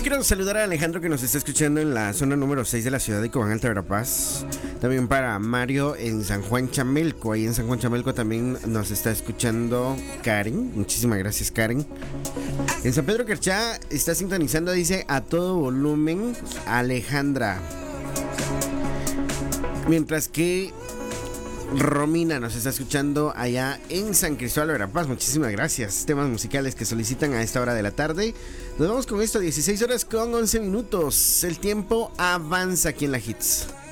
quiero saludar a Alejandro, que nos está escuchando en la zona número 6 de la ciudad de Cobán, Alta Verapaz. También para Mario en San Juan Chamelco. Ahí en San Juan Chamelco también nos está escuchando Karen. Muchísimas gracias, Karen. En San Pedro Carchá está sintonizando, dice, a todo volumen Alejandra. Mientras que Romina nos está escuchando allá en San Cristóbal de Verapaz. Muchísimas gracias. Temas musicales que solicitan a esta hora de la tarde. Nos vamos con esto, 16 horas con 11 minutos. El tiempo avanza aquí en la Hits.